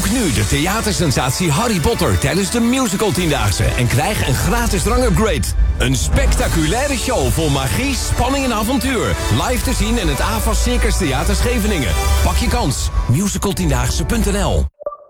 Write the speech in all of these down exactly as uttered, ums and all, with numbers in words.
Bezoek nu de theatersensatie Harry Potter tijdens de Musical Tiendaagse en krijg een gratis drangupgrade. Een spectaculaire show vol magie, spanning en avontuur. Live te zien in het A V A S Circus Theater Scheveningen. Pak je kans. musical tiendaagse punt n l.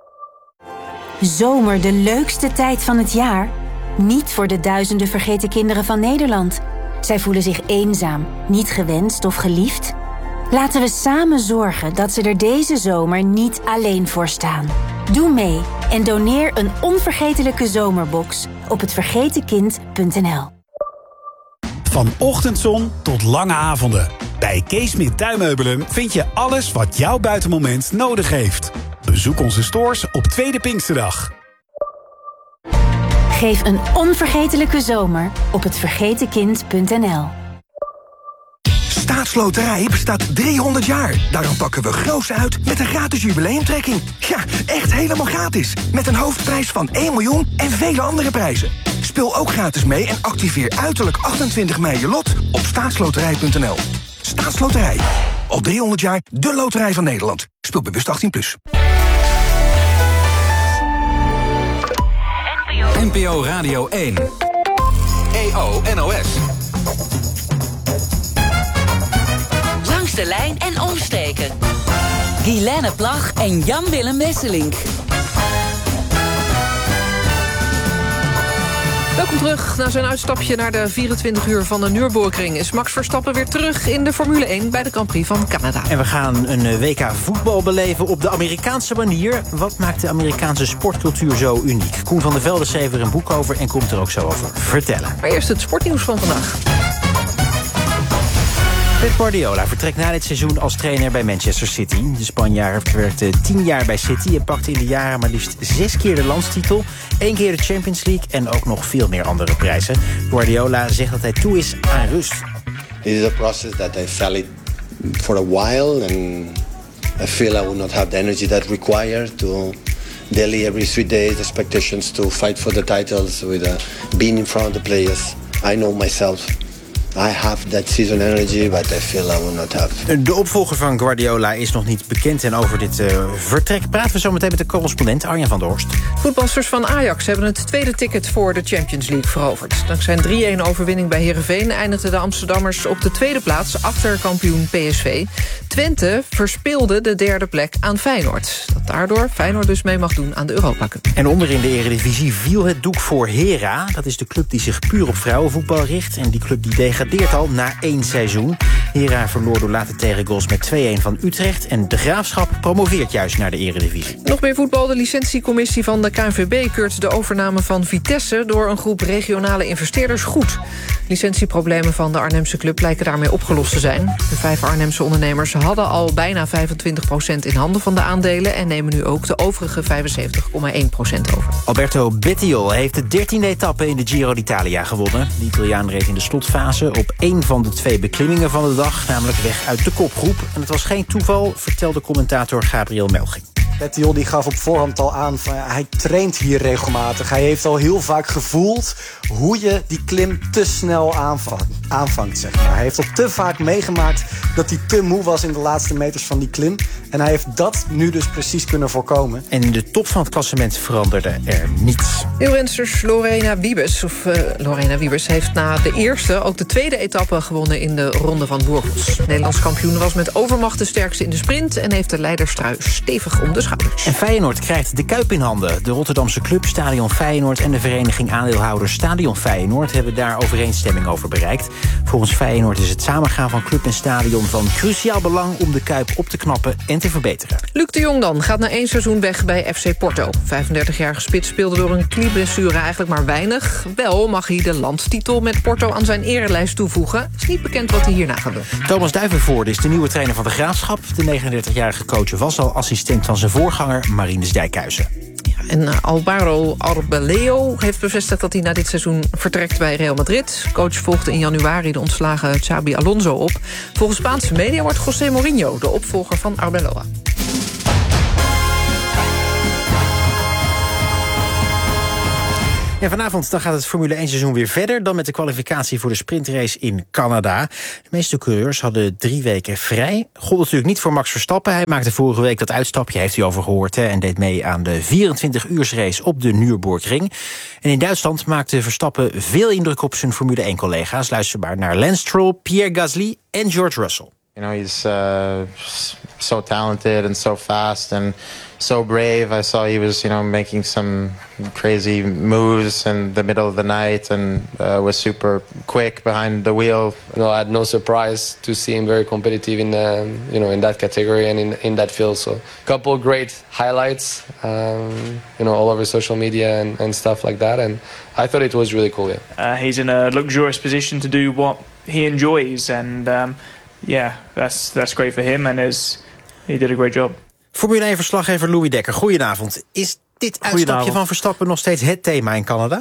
Zomer, de leukste tijd van het jaar? Niet voor de duizenden vergeten kinderen van Nederland. Zij voelen zich eenzaam, niet gewenst of geliefd. Laten we samen zorgen dat ze er deze zomer niet alleen voor staan. Doe mee en doneer een onvergetelijke zomerbox op het vergeten kind punt n l. Van ochtendzon tot lange avonden. Bij Kees Smit Tuinmeubelen vind je alles wat jouw buitenmoment nodig heeft. Bezoek onze stores op Tweede Pinksterdag. Geef een onvergetelijke zomer op het vergeten kind punt n l. Staatsloterij bestaat driehonderd jaar. Daarom pakken we groots uit met een gratis jubileumtrekking. Ja, echt helemaal gratis. Met een hoofdprijs van één miljoen en vele andere prijzen. Speel ook gratis mee en activeer uiterlijk achtentwintig mei je lot op staatsloterij punt n l. Staatsloterij. Al driehonderd jaar de loterij van Nederland. Speel bewust achttien plus. N P O Radio één. E O N O S. Langs de lijn en omsteken. Guilaine Plag en Jan-Willem Wesselink. Welkom terug. Na zijn uitstapje naar de vierentwintig uur van de Nürburgring... is Max Verstappen weer terug in de Formule één bij de Grand Prix van Canada. En we gaan een W K voetbal beleven op de Amerikaanse manier. Wat maakt de Amerikaanse sportcultuur zo uniek? Koen van der Velde schreef er een boek over en komt er ook zo over vertellen. Maar eerst het sportnieuws van vandaag. Pep Guardiola vertrekt na dit seizoen als trainer bij Manchester City. De Spanjaard werkte tien jaar bij City en pakte in de jaren maar liefst zes keer de landstitel, één keer de Champions League en ook nog veel meer andere prijzen. Guardiola zegt dat hij toe is aan rust. It is a process that I felt it for a while and I feel I will not have the energy that required to daily every three days expectations to fight for the titles with uh, being in front of the players. I know myself. I have that season energy, but I feel I will not have. De opvolger van Guardiola is nog niet bekend en over dit uh, vertrek praten we zo meteen met de correspondent Arjen van der Horst. Voetbalsters van Ajax hebben het tweede ticket voor de Champions League veroverd. Dankzij een drie-een overwinning bij Heerenveen eindigden de Amsterdammers op de tweede plaats achter kampioen P S V. Twente verspeelde de derde plek aan Feyenoord. Dat daardoor Feyenoord dus mee mag doen aan de Europa Cup. En onder in de Eredivisie viel het doek voor Hera. Dat is de club die zich puur op vrouwenvoetbal richt en die club die degradeert al na één seizoen. Hera verloor door late tegengoals met twee-een van Utrecht en de Graafschap promoveert juist naar de Eredivisie. Nog meer voetbal. De licentiecommissie van de K N V B keurt de overname van Vitesse door een groep regionale investeerders goed. Licentieproblemen van de Arnhemse club lijken daarmee opgelost te zijn. De vijf Arnhemse ondernemers hadden al bijna vijfentwintig procent in handen van de aandelen en nemen nu ook de overige vijfenzeventig komma één procent over. Alberto Bettiol heeft de dertiende etappe in de Giro d'Italia gewonnen. De Italiaan reed in de slotfase op één van de twee beklimmingen van de dag, namelijk weg uit de kopgroep. En het was geen toeval, vertelde commentator Gabriel Melching. Bettiol die gaf op voorhand al aan van ja, hij traint hier regelmatig. Hij heeft al heel vaak gevoeld hoe je die klim te snel aanvangt, aanvangt zeg maar. Hij heeft al te vaak meegemaakt dat hij te moe was in de laatste meters van die klim. En hij heeft dat nu dus precies kunnen voorkomen. En de top van het klassement veranderde er niets. Wielrensters Lorena Wiebes, of uh, Lorena Wiebes heeft na de eerste ook de tweede etappe gewonnen in de Ronde van Burgos. Nederlands kampioen was met overmacht de sterkste in de sprint en heeft de leiderstrui stevig om de schouders. En Feyenoord krijgt de Kuip in handen. De Rotterdamse club Stadion Feyenoord en de vereniging aandeelhouders Stadion Feyenoord hebben daar overeenstemming over bereikt. Volgens Feyenoord is het samengaan van club en stadion van cruciaal belang om de Kuip op te knappen en te verbeteren. Luc de Jong dan gaat na één seizoen weg bij F C Porto. vijfendertigjarige spits speelde door een knieblessure eigenlijk maar weinig. Wel mag hij de landstitel met Porto aan zijn erelijst toevoegen. Het is niet bekend wat hij hierna gaat doen. Thomas Duivenvoorde is de nieuwe trainer van de Graafschap. De negenendertigjarige coach was al assistent van zijn voorganger Marinus Dijkhuizen. Ja, en uh, Alvaro Arbeloa heeft bevestigd dat hij na dit seizoen vertrekt bij Real Madrid. Coach volgde in januari de ontslagen Xabi Alonso op. Volgens Spaanse media wordt José Mourinho de opvolger van Arbeloa. En vanavond dan gaat het Formule één seizoen weer verder, dan met de kwalificatie voor de sprintrace in Canada. De meeste coureurs hadden drie weken vrij. Gold natuurlijk niet voor Max Verstappen. Hij maakte vorige week dat uitstapje, heeft u over gehoord, hè, en deed mee aan de vierentwintig-uursrace op de Nürburgring. En in Duitsland maakte Verstappen veel indruk op zijn Formule één-collega's. Luister maar naar Lance Stroll, Pierre Gasly en George Russell. You know, he's uh, so talented and so fast and so brave. I saw he was, you know, making some crazy moves in the middle of the night and uh, was super quick behind the wheel. You know, I had no surprise to see him very competitive in, uh, you know, in that category and in in that field. So, a couple of great highlights, um, you know, all over social media and, and stuff like that. And I thought it was really cool. Yeah. Uh, he's in a luxurious position to do what he enjoys, and um, yeah, that's that's great for him, and is he did a great job. Formule één-verslaggever Louis Dekker, goedenavond. Is dit uitstapje van Verstappen nog steeds het thema in Canada?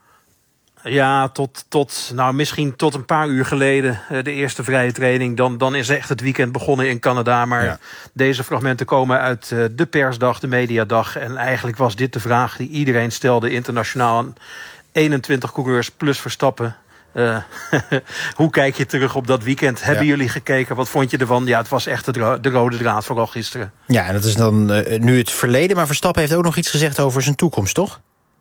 Ja, tot, tot, nou, misschien tot een paar uur geleden de eerste vrije training. Dan, dan is echt het weekend begonnen in Canada. Maar ja. Deze fragmenten komen uit de persdag, de mediadag. En eigenlijk was dit de vraag die iedereen stelde internationaal. eenentwintig coureurs plus Verstappen. Uh, hoe kijk je terug op dat weekend? Hebben ja. jullie gekeken? Wat vond je ervan? Ja, het was echt de, dro- de rode draad, vooral gisteren. Ja, en dat is dan uh, nu het verleden. Maar Verstappen heeft ook nog iets gezegd over zijn toekomst, toch?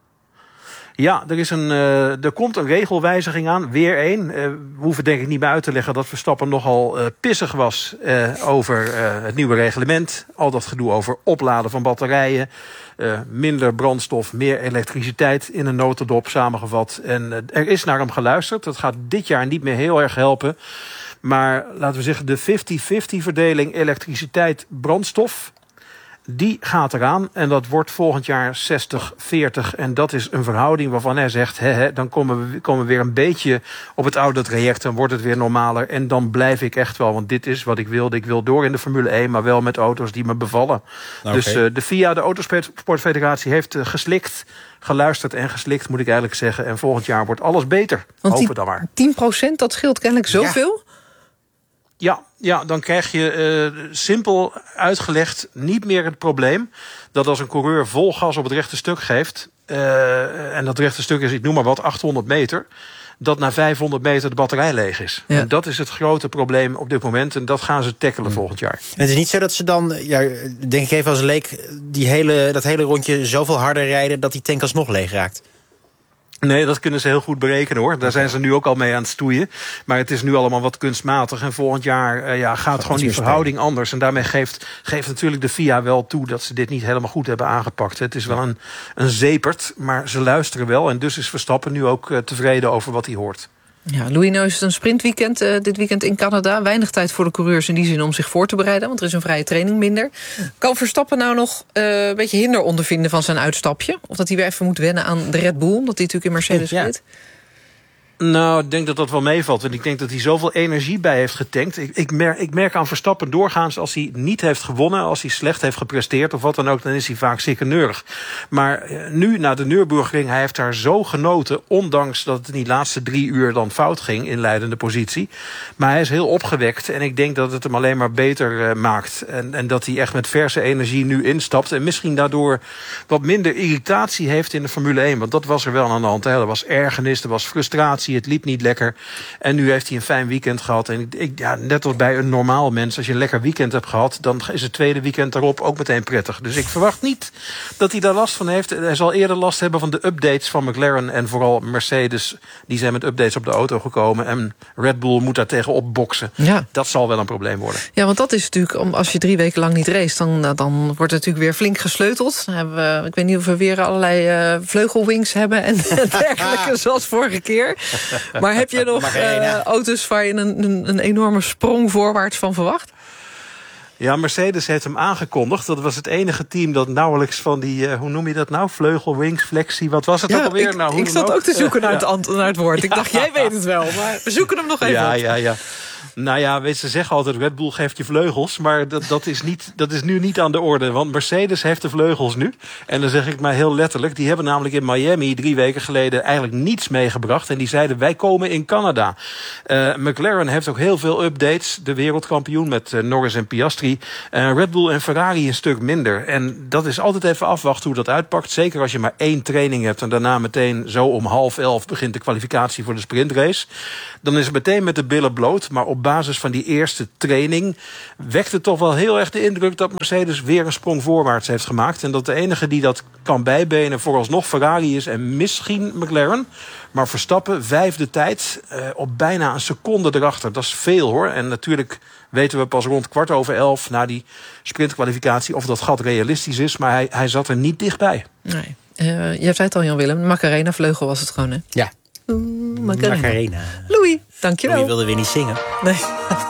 Ja, er, is een, uh, er komt een regelwijziging aan, weer één. Uh, we hoeven denk ik niet meer uit te leggen dat Verstappen nogal uh, pissig was uh, over uh, het nieuwe reglement. Al dat gedoe over opladen van batterijen. Uh, minder brandstof, meer elektriciteit in een notendop samengevat. En uh, er is naar hem geluisterd. Dat gaat dit jaar niet meer heel erg helpen. Maar laten we zeggen, de vijftig-vijftig verdeling elektriciteit-brandstof, die gaat eraan en dat wordt volgend jaar zestig veertig. En dat is een verhouding waarvan hij zegt, he, he, dan komen we, komen we weer een beetje op het oude traject. Dan wordt het weer normaler en dan blijf ik echt wel, want dit is wat ik wilde. Ik wil door in de Formule één, maar wel met auto's die me bevallen. Okay. Dus uh, de F I A, de Autosportfederatie, heeft uh, geslikt, geluisterd en geslikt, moet ik eigenlijk zeggen. En volgend jaar wordt alles beter. Want hopen dan maar. tien procent, dat scheelt kennelijk zoveel? Ja. Ja, ja, dan krijg je uh, simpel uitgelegd niet meer het probleem dat als een coureur vol gas op het rechte stuk geeft, uh, en dat rechte stuk is, ik noem maar wat, achthonderd meter, dat na vijfhonderd meter de batterij leeg is. Ja. En dat is het grote probleem op dit moment en dat gaan ze tackelen hmm. volgend jaar. En het is niet zo dat ze dan, ja, denk ik even als leek, die hele, dat hele rondje zoveel harder rijden dat die tank alsnog leeg raakt? Nee, dat kunnen ze heel goed berekenen, hoor. Daar zijn ze nu ook al mee aan het stoeien. Maar het is nu allemaal wat kunstmatig. En volgend jaar uh, ja, gaat gewoon die verhouding anders. En daarmee geeft, geeft natuurlijk de F I A wel toe dat ze dit niet helemaal goed hebben aangepakt. Het is wel een, een zepert, maar ze luisteren wel. En dus is Verstappen nu ook uh, tevreden over wat hij hoort. Ja, Louis, nou is het een sprintweekend uh, dit weekend in Canada. Weinig tijd voor de coureurs in die zin om zich voor te bereiden, want er is een vrije training minder. Kan Verstappen nou nog uh, een beetje hinder ondervinden van zijn uitstapje? Of dat hij weer even moet wennen aan de Red Bull, omdat hij natuurlijk in Mercedes ja. reed? Nou, ik denk dat dat wel meevalt. Want ik denk dat hij zoveel energie bij heeft getankt. Ik, ik, merk, ik merk aan Verstappen doorgaans als hij niet heeft gewonnen, als hij slecht heeft gepresteerd of wat dan ook, dan is hij vaak ziekeneurig. Maar nu, na de Nürburgring, hij heeft daar zo genoten, ondanks dat het in die laatste drie uur dan fout ging in leidende positie. Maar hij is heel opgewekt en ik denk dat het hem alleen maar beter uh, maakt. En, en dat hij echt met verse energie nu instapt en misschien daardoor wat minder irritatie heeft in de Formule één. Want dat was er wel aan de hand. Hè. Er was ergernis, er was frustratie. Het liep niet lekker. En nu heeft hij een fijn weekend gehad. En ik, ja, net als bij een normaal mens, als je een lekker weekend hebt gehad, dan is het tweede weekend daarop ook meteen prettig. Dus ik verwacht niet dat hij daar last van heeft. Hij zal eerder last hebben van de updates van McLaren en vooral Mercedes. Die zijn met updates op de auto gekomen. En Red Bull moet daar tegenop boksen. Ja. Dat zal wel een probleem worden. Ja, want dat is natuurlijk, als je drie weken lang niet race, dan, dan wordt het natuurlijk weer flink gesleuteld. Dan hebben we, ik weet niet of we weer allerlei uh, vleugelwings hebben en dergelijke, zoals vorige keer. Maar heb je nog uh, auto's waar je een, een, een enorme sprong voorwaarts van verwacht? Ja, Mercedes heeft hem aangekondigd. Dat was het enige team dat nauwelijks van die, uh, hoe noem je dat nou? Vleugel, wings, flexie, wat was het ja, ook alweer? Ik, nou, hoe ik zat ook te zoeken naar, ja. het, naar het woord. Ik dacht, jij weet het wel, maar we zoeken hem nog even ja, op. Ja, ja, Nou ja, weet, ze zeggen altijd Red Bull geeft je vleugels. Maar dat, dat, is niet, dat is nu niet aan de orde. Want Mercedes heeft de vleugels nu. En dan zeg ik maar heel letterlijk. Die hebben namelijk in Miami drie weken geleden eigenlijk niets meegebracht. En die zeiden wij komen in Canada. Uh, McLaren heeft ook heel veel updates. De wereldkampioen met uh, Norris en Piastri. Uh, Red Bull en Ferrari een stuk minder. En dat is altijd even afwachten hoe dat uitpakt. Zeker als je maar één training hebt. En daarna meteen zo om half elf begint de kwalificatie voor de sprintrace. Dan is het meteen met de billen bloot. Maar op basis van die eerste training wekt het toch wel heel erg de indruk dat Mercedes weer een sprong voorwaarts heeft gemaakt. En dat de enige die dat kan bijbenen vooralsnog Ferrari is en misschien McLaren. Maar Verstappen, vijfde tijd, uh, op bijna een seconde erachter. Dat is veel hoor. En natuurlijk weten we pas rond kwart over elf na die sprintkwalificatie of dat gat realistisch is. Maar hij, hij zat er niet dichtbij. Nee. Uh, je zei het al, Jan-Willem. Macarena vleugel was het gewoon, hè? Ja. Oeh, Macarena. Macarena. Louis, dankjewel. Louis wilde weer niet zingen. Nee.